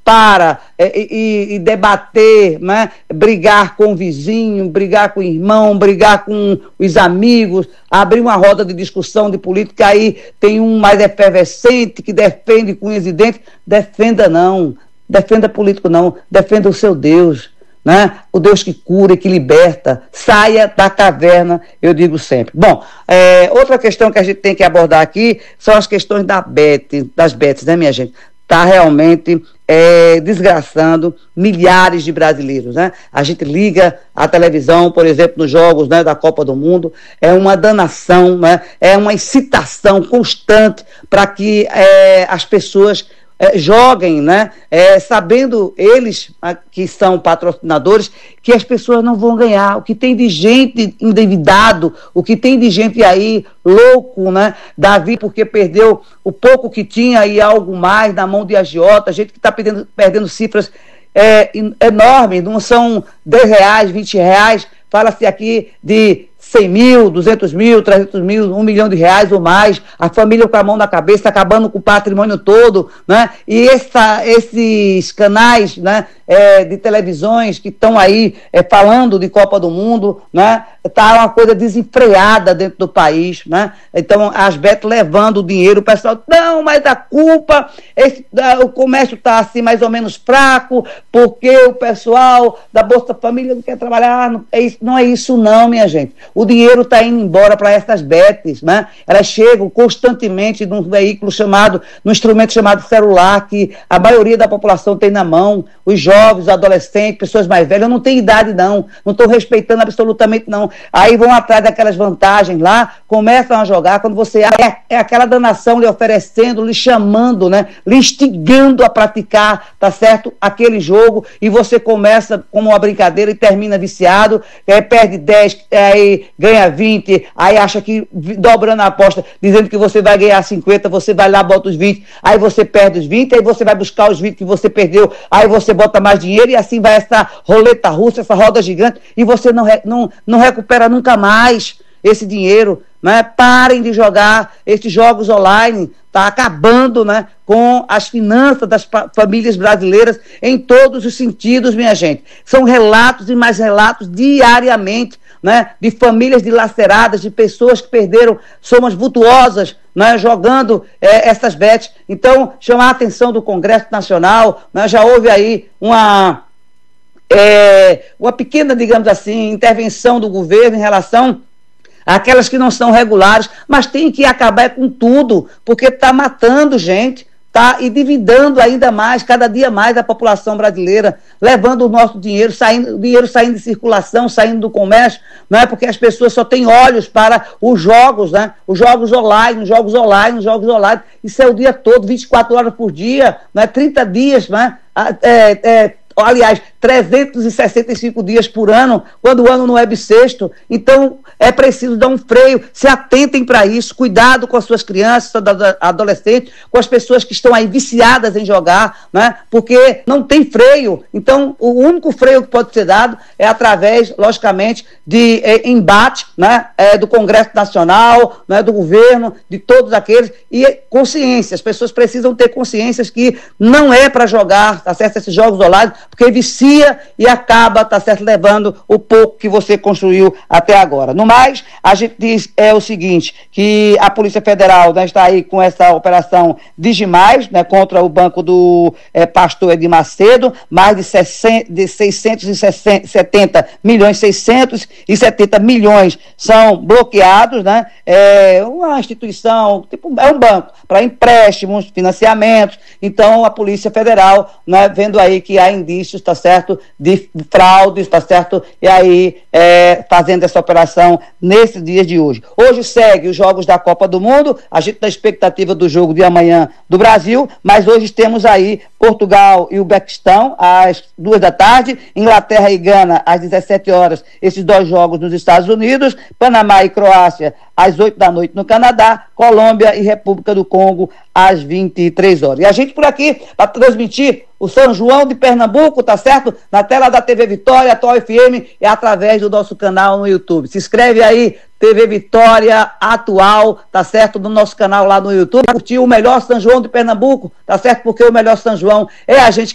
para e debater, né? Brigar com o vizinho, brigar com o irmão, brigar com os amigos, abrir uma roda de discussão de política, aí tem um mais efervescente que defende com unhas e dentes. Defenda não, defenda político não, defenda o seu Deus, né? O Deus que cura e que liberta. Saia da caverna, eu digo sempre. Bom, outra questão que a gente tem que abordar aqui são as questões das bets, né, minha gente? Está realmente desgraçando milhares de brasileiros, né? A gente liga a televisão, por exemplo, nos jogos, né, da Copa do Mundo, é uma danação, né? É uma incitação constante para que as pessoas joguem, né? Sabendo eles, que são patrocinadores, que as pessoas não vão ganhar. O que tem de gente endividado, o que tem de gente aí louco, né? Davi, porque perdeu o pouco que tinha e algo mais na mão de agiota, gente que está perdendo cifras enormes, não são R$10, R$20, fala-se aqui de 100 mil, 200 mil, 300 mil, R$1 milhão ou mais, a família com a mão na cabeça, acabando com o patrimônio todo, né? E esses canais, né, de televisões que estão aí falando de Copa do Mundo, né? Está uma coisa desenfreada dentro do país, né? Então, as bets levando o dinheiro, o pessoal, não, mas a culpa, o comércio está assim mais ou menos fraco, porque o pessoal da Bolsa Família não quer trabalhar, não é isso não, minha gente. O dinheiro está indo embora para essas bets, né? Elas chegam constantemente num veículo num instrumento chamado celular, que a maioria da população tem na mão, os jovens, os adolescentes, pessoas mais velhas, não tem idade não estão respeitando absolutamente não. Aí vão atrás daquelas vantagens lá, começam a jogar, quando você é aquela danação lhe oferecendo, lhe chamando, né? Lhe instigando a praticar, tá certo? Aquele jogo, e você começa como uma brincadeira e termina viciado, perde 10, aí ganha 20, aí acha que dobrando a aposta, dizendo que você vai ganhar 50, você vai lá, bota os 20, aí você perde os 20, aí você vai buscar os 20 que você perdeu, aí você bota mais dinheiro, e assim vai essa roleta russa, essa roda gigante, e você não recupera nunca mais esse dinheiro, né? Parem de jogar esses jogos online, está acabando, né, com as finanças das famílias brasileiras em todos os sentidos, minha gente. São relatos e mais relatos diariamente, né, de famílias dilaceradas, de pessoas que perderam somas vultuosas, né, jogando essas bets. Então, chamar a atenção do Congresso Nacional, né, já houve aí uma pequena, digamos assim, intervenção do governo em relação àquelas que não são regulares, mas tem que acabar com tudo, porque está matando gente, tá endividando ainda mais, cada dia mais a população brasileira, levando o nosso dinheiro saindo de circulação, saindo do comércio, não é? Porque as pessoas só têm olhos para os jogos, né? Os jogos online, isso é o dia todo, 24 horas por dia, né? 30 dias, né? Aliás, 365 dias por ano, quando o ano não é bissexto. Então, é preciso dar um freio, se atentem para isso, cuidado com as suas crianças, adolescentes, com as pessoas que estão aí viciadas em jogar, né? Porque não tem freio. Então, o único freio que pode ser dado é através, logicamente, de embate, né? Do Congresso Nacional, né? Do governo, de todos aqueles, e consciência. As pessoas precisam ter consciências que não é para jogar, tá certo? Esses jogos online, porque vicia e acaba, tá certo, levando o pouco que você construiu até agora. No mais, a gente diz o seguinte, que a Polícia Federal, né, está aí com essa operação Digimais, né, contra o banco do pastor Edir Macedo, mais de 670 milhões são bloqueados, né? Uma instituição, é um banco, para empréstimos, financiamentos. Então, a Polícia Federal, né, vendo aí que há indícios, tá certo, de fraudes, tá certo, e aí fazendo essa operação nesses dias de hoje. Hoje segue os jogos da Copa do Mundo, a gente está na expectativa do jogo de amanhã do Brasil, mas hoje temos aí Portugal e Uzbequistão às 2 da tarde, Inglaterra e Gana às 17 horas, esses dois jogos nos Estados Unidos, Panamá e Croácia às 8 da noite no Canadá, Colômbia e República do Congo às 23 horas. E a gente por aqui, para transmitir o São João de Pernambuco, tá certo? Na tela da TV Vitória, Atual FM, e através do nosso canal no YouTube. Se inscreve aí, TV Vitória Atual, tá certo? No nosso canal lá no YouTube. Curtir o melhor São João de Pernambuco, tá certo? Porque o melhor São João é a gente